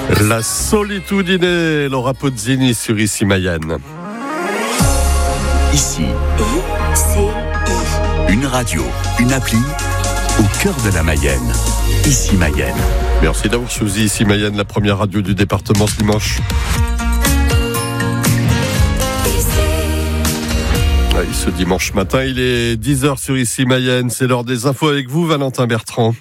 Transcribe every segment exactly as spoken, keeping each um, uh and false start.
La solitudine, Laura Pozzini sur Ici Mayenne. Ici, I C I. une radio, une appli au cœur de la Mayenne. Ici Mayenne. Merci d'avoir choisi Ici Mayenne, la première radio du département ce dimanche. Oui, ce dimanche matin, il est dix heures sur Ici Mayenne. C'est l'heure des infos avec vous, Valentin Bertrand.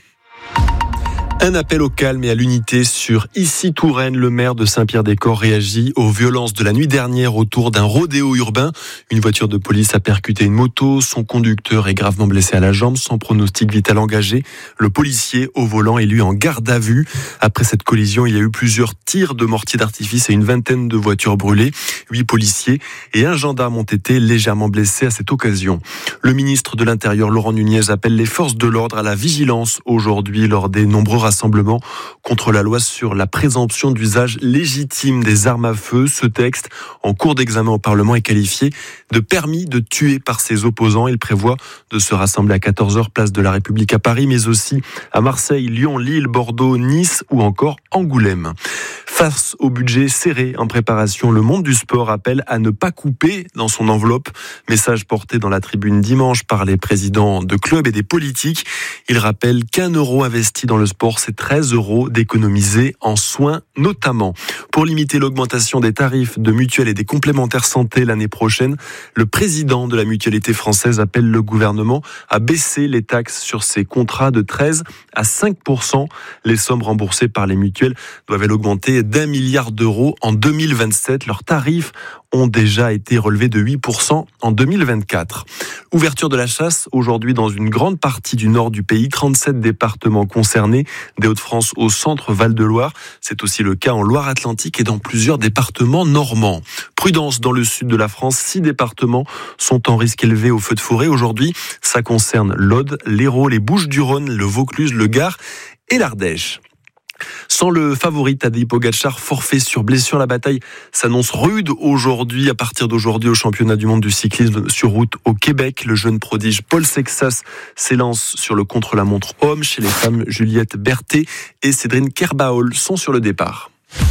Un appel au calme et à l'unité sur Issy Touraine. Le maire de Saint-Pierre-des-Corps réagit aux violences de la nuit dernière autour d'un rodéo urbain. Une voiture de police a percuté une moto. Son conducteur est gravement blessé à la jambe, sans pronostic vital engagé. Le policier au volant est lui en garde à vue. Après cette collision, il y a eu plusieurs tirs de mortier d'artifice et une vingtaine de voitures brûlées. Huit policiers et un gendarme ont été légèrement blessés à cette occasion. Le ministre de l'Intérieur, Laurent Nunez, appelle les forces de l'ordre à la vigilance aujourd'hui lors des nombreux rassemblements contre la loi sur la présomption d'usage légitime des armes à feu. Ce texte, en cours d'examen au Parlement, est qualifié de permis de tuer par ses opposants. Il prévoit de se rassembler à quatorze heures, place de la République à Paris, mais aussi à Marseille, Lyon, Lille, Bordeaux, Nice ou encore Angoulême. Face au budget serré en préparation, le monde du sport appelle à ne pas couper dans son enveloppe. Message porté dans la tribune dimanche par les présidents de clubs et des politiques. Il rappelle qu'un euro investi dans le sport, c'est treize euros d'économiser en soins notamment. Pour limiter l'augmentation des tarifs de mutuelles et des complémentaires santé l'année prochaine, le président de la Mutualité française appelle le gouvernement à baisser les taxes sur ses contrats de treize à cinq pour cent. Les sommes remboursées par les mutuelles doivent augmenter d'un milliard d'euros en deux mille vingt-sept. Leurs tarifs ont déjà été relevés de huit pour cent en deux mille vingt-quatre. Ouverture de la chasse aujourd'hui dans une grande partie du nord du pays, trente-sept départements concernés, des Hauts-de-France au centre Val-de-Loire. C'est aussi le cas en Loire-Atlantique et dans plusieurs départements normands. Prudence dans le sud de la France, six départements sont en risque élevé au feu de forêt. Aujourd'hui, ça concerne l'Aude, l'Hérault, les Bouches-du-Rhône, le Vaucluse, le Gard et l'Ardèche. Sans le favori Tadej Pogačar, forfait sur blessure, la bataille s'annonce rude aujourd'hui. À partir d'aujourd'hui, au championnat du monde du cyclisme sur route au Québec, le jeune prodige Paul Sexas s'élance sur le contre-la-montre homme. Chez les femmes, Juliette Berthet et Cédrine Kerbaol sont sur le départ.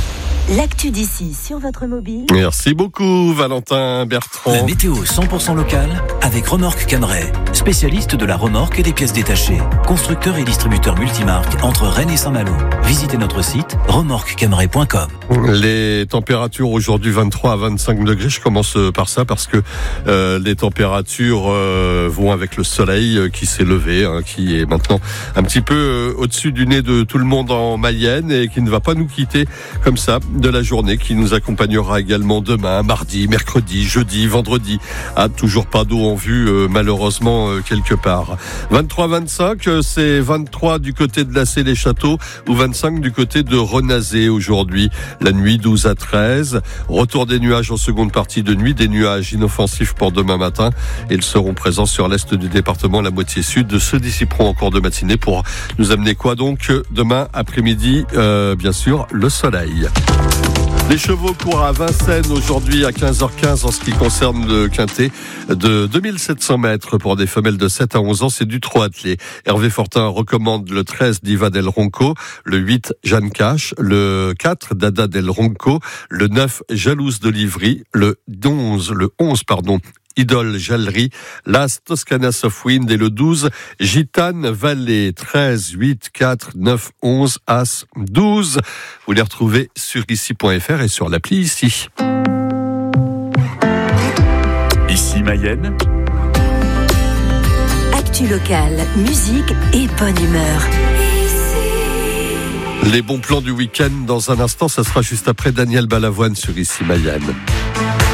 L'actu d'ici sur votre mobile. Merci beaucoup, Valentin Bertrand. La météo cent pour cent locale avec Remorque Cameray, spécialiste de la remorque et des pièces détachées. Constructeur et distributeur multimarque entre Rennes et Saint-Malo. Visitez notre site remorque cameray point com. Les températures aujourd'hui vingt-trois à vingt-cinq degrés. Je commence par ça parce que euh, les températures euh, vont avec le soleil euh, qui s'est levé, hein, qui est maintenant un petit peu euh, au-dessus du nez de tout le monde en Mayenne et qui ne va pas nous quitter comme ça de la journée, qui nous accompagnera également demain, mardi, mercredi, jeudi, vendredi. Ah, toujours pas d'eau en vue, euh, malheureusement, euh, quelque part. vingt-trois vingt-cinq, euh, c'est vingt-trois du côté de Lacé-les-Châteaux ou vingt-cinq du côté de Renazé aujourd'hui. La nuit, douze à treize. Retour des nuages en seconde partie de nuit, des nuages inoffensifs pour demain matin. Ils seront présents sur l'est du département, la moitié sud se dissiperont en cours de matinée pour nous amener quoi donc demain après-midi, euh, bien sûr, le soleil. Les chevaux courent à Vincennes aujourd'hui à quinze heures quinze en ce qui concerne le quintet de deux mille sept cents mètres pour des femelles de sept à onze ans. C'est du trot attelé. Hervé Fortin recommande le treize Diva del Ronco, le huit Jeanne Cash, le quatre Dada del Ronco, le neuf Jalouse de Livry, le onze, le onze pardon. Idole Jallerie, l'As Toscana Softwind et le douze Gitane Vallée. Treize, huit, quatre, neuf, onze, As, douze. Vous les retrouvez sur ici point f r et sur l'appli Ici. Ici Mayenne. Actu locale, musique et bonne humeur. Les bons plans du week-end dans un instant, ça sera juste après Daniel Balavoine sur Ici Mayenne.